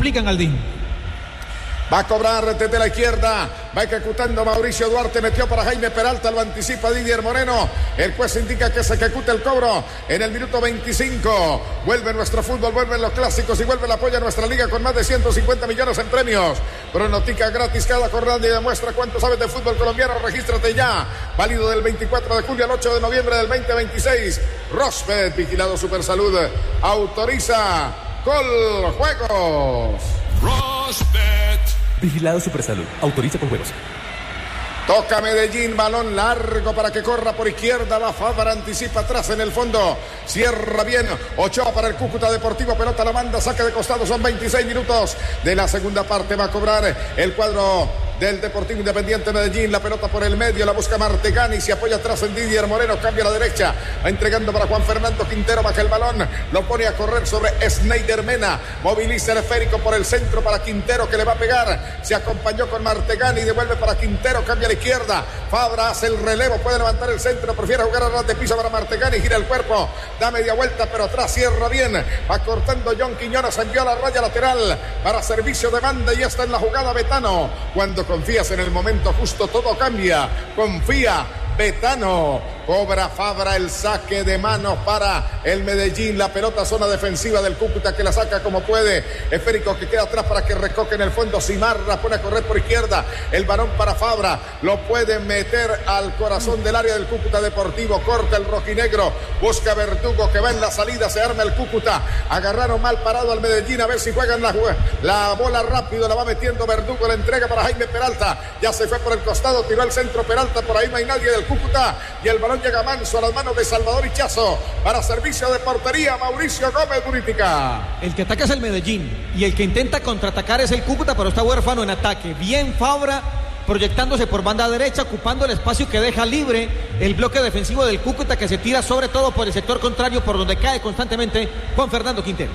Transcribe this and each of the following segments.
complican al DIN. Va a cobrar desde la izquierda, va ejecutando Mauricio Duarte, metió para Jaime Peralta, lo anticipa Didier Moreno. El juez indica que se ejecute el cobro en el minuto 25. Vuelve nuestro fútbol, vuelven los clásicos y vuelve el apoyo a nuestra liga con más de 150 millones en premios. Pronostica gratis cada jornada y demuestra cuánto sabes de fútbol colombiano. Regístrate ya. Válido del 24 de julio al 8 de noviembre del 2026. Rosbet, vigilado Supersalud, autoriza Coljuegos. Rosbet. Vigilado Supersalud. Autoriza con juegos. Toca Medellín, balón largo para que corra por izquierda, va Fabra, anticipa atrás en el fondo, cierra bien, Ochoa para el Cúcuta Deportivo, pelota la manda, saque de costado, son 26 minutos de la segunda parte, va a cobrar el cuadro del Deportivo Independiente Medellín, la pelota por el medio, la busca Martegani, se apoya atrás en Didier Moreno, cambia a la derecha, va entregando para Juan Fernando Quintero, baja el balón, lo pone a correr sobre Snyder Mena, moviliza el esférico por el centro para Quintero que le va a pegar, se acompañó con Martegani, devuelve para Quintero, cambia a la izquierda, Fabra hace el relevo, puede levantar el centro, prefiere jugar a ras de piso para Martegani, gira el cuerpo, da media vuelta, pero atrás cierra bien, va cortando John Quiñones, envió a la raya lateral para servicio de banda y ya está en la jugada Betano. Cuando confías en el momento justo, todo cambia. Confía Betano. Cobra Fabra el saque de manos para el Medellín. La pelota zona defensiva del Cúcuta que la saca como puede. Esférico que queda atrás para que recoque en el fondo. Cimarra pone a correr por izquierda. El balón para Fabra. Lo puede meter al corazón del área del Cúcuta Deportivo. Corta el rojinegro. Busca Verdugo que va en la salida. Se arma el Cúcuta. Agarraron mal parado al Medellín. A ver si juegan la bola rápido. La va metiendo Verdugo. La entrega para Jaime Peralta. Ya se fue por el costado. Tiró el centro Peralta. Por ahí no hay nadie del Cúcuta. Y el balón llega manso a las manos de Salvador Hichazo para servicio de portería Mauricio Gómez Buritica. El que ataca es el Medellín y el que intenta contraatacar es el Cúcuta, pero está huérfano en ataque. Bien Fabra proyectándose por banda derecha, ocupando el espacio que deja libre el bloque defensivo del Cúcuta, que se tira sobre todo por el sector contrario, por donde cae constantemente Juan Fernando Quintero.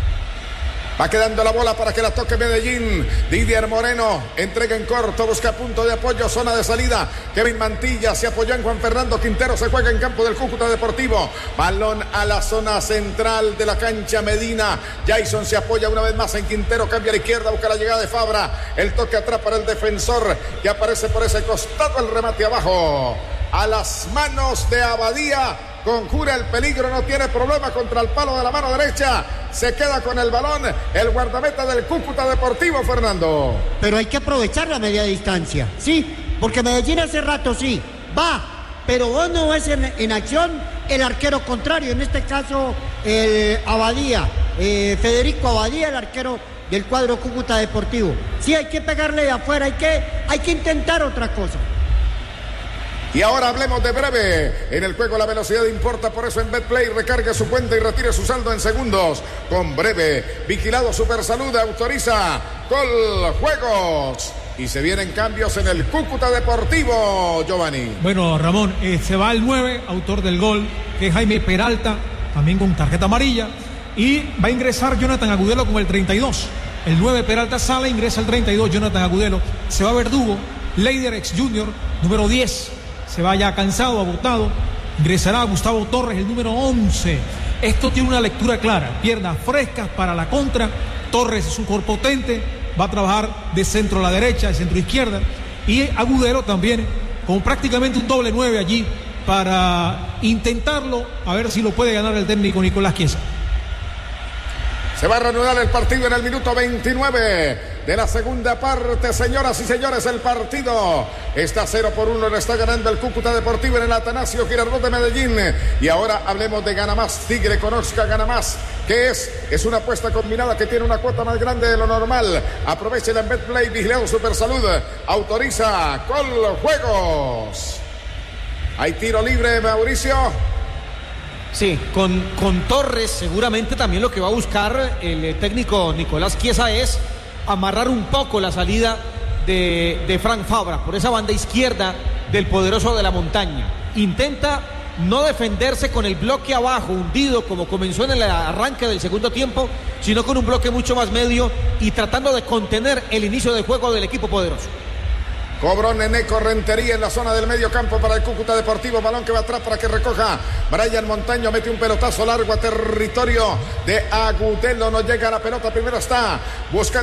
Va quedando la bola para que la toque Medellín. Didier Moreno entrega en corto, busca punto de apoyo, zona de salida. Kevin Mantilla se apoyó en Juan Fernando Quintero, se juega en campo del Cúcuta Deportivo. Balón a la zona central de la cancha Medina. Jason se apoya una vez más en Quintero, cambia a la izquierda, busca la llegada de Fabra. El toque atrás para el defensor que aparece por ese costado, el remate abajo. A las manos de Abadía. Conjura el peligro, no tiene problema contra el palo de la mano derecha. Se queda con el balón el guardameta del Cúcuta Deportivo, Fernando. Pero hay que aprovechar la media distancia, sí, porque Medellín hace rato sí, va, pero vos no ves en acción el arquero contrario, en este caso el Abadía, Federico Abadía, el arquero del cuadro Cúcuta Deportivo. Sí, hay que pegarle de afuera, hay que intentar otra cosa. Y ahora hablemos de Breve. En el juego la velocidad importa, por eso en Betplay recargue su cuenta y retire su saldo en segundos. Con Breve, vigilado Supersalud, autoriza Coljuegos. Y se vienen cambios en el Cúcuta Deportivo, Giovanni. Bueno, Ramón, se va el 9, autor del gol, que es Jaime Peralta, también con tarjeta amarilla. Y va a ingresar Jonathan Agudelo con el 32. El 9 Peralta sale, ingresa el 32, Jonathan Agudelo. Se va Verdugo, Leider ex Junior, número 10. Se va ya cansado, agotado. Ingresará Gustavo Torres, el número 11. Esto tiene una lectura clara. Piernas frescas para la contra. Torres es un cuerpo potente. Va a trabajar de centro a la derecha, de centro a izquierda. Y Agudelo también, con prácticamente un doble 9 allí, para intentarlo, a ver si lo puede ganar el técnico Nicolás Chiesa. Se va a reanudar el partido en el minuto 29 de la segunda parte, señoras y señores. El partido está 0-1, le está ganando el Cúcuta Deportivo en el Atanasio Girardot de Medellín. Y ahora hablemos de Gana Más. Tigre, conozca Gana Más, que es una apuesta combinada que tiene una cuota más grande de lo normal. Aprovechen en Betplay, vigilado Supersalud, autoriza Coljuegos. Hay tiro libre, Mauricio. Sí, con Torres seguramente también lo que va a buscar el técnico Nicolás Chiesa es amarrar un poco la salida de Frank Fabra por esa banda izquierda del poderoso de la montaña. Intenta no defenderse con el bloque abajo, hundido como comenzó en el arranque del segundo tiempo, sino con un bloque mucho más medio y tratando de contener el inicio del juego del equipo poderoso. Cobró Neneco Rentería en la zona del medio campo para el Cúcuta Deportivo. Balón que va atrás para que recoja Brian Montaño. Mete un pelotazo largo a territorio de Agudelo. No llega a la pelota. Primero está buscando